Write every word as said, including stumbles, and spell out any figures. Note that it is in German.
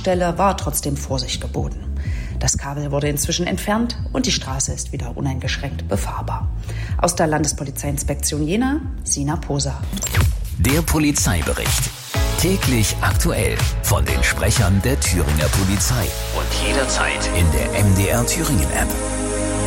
Stelle war trotzdem Vorsicht geboten. Das Kabel wurde inzwischen entfernt und die Straße ist wieder uneingeschränkt befahrbar. Aus der Landespolizeiinspektion Jena, Sina Poser. Der Polizeibericht. Täglich aktuell von den Sprechern der Thüringer Polizei und jederzeit in der M D R Thüringen App.